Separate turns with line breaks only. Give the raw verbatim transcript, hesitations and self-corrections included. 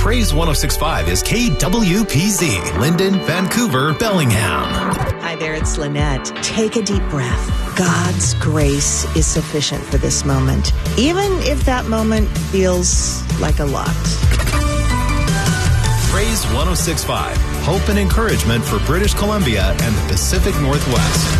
Praise one oh six point five is K W P Z, Linden, Vancouver, Bellingham.
Hi there, it's Lynette. Take a deep breath. God's grace is sufficient for this moment, even if that moment feels like a lot.
Praise one oh six point five, hope and encouragement for British Columbia and the Pacific Northwest.